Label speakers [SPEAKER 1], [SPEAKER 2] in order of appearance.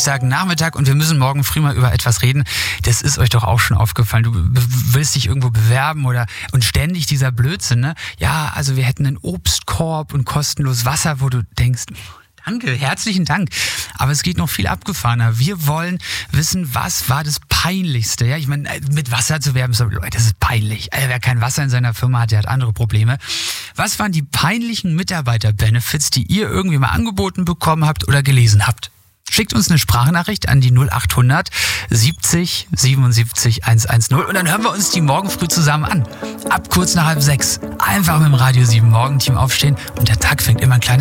[SPEAKER 1] Dienstagnachmittag und wir müssen morgen früh mal über etwas reden. Das ist euch doch auch schon aufgefallen. Du willst dich irgendwo bewerben und ständig dieser Blödsinn, ne? Ja, also wir hätten einen Obstkorb und kostenlos Wasser, wo du denkst, danke, herzlichen Dank. Aber es geht noch viel abgefahrener. Wir wollen wissen, was war das Peinlichste? Ja, ich meine, mit Wasser zu werben, so, Leute, das ist peinlich. Also, wer kein Wasser in seiner Firma hat, der hat andere Probleme. Was waren die peinlichen Mitarbeiter-Benefits, die ihr irgendwie mal angeboten bekommen habt oder gelesen habt? Schickt uns eine Sprachnachricht an die 0800 70 77 110 und dann hören wir uns die morgen früh zusammen an. Ab kurz nach 5:30. Einfach mit dem Radio 7 Morgenteam aufstehen und der Tag fängt immer ein kleines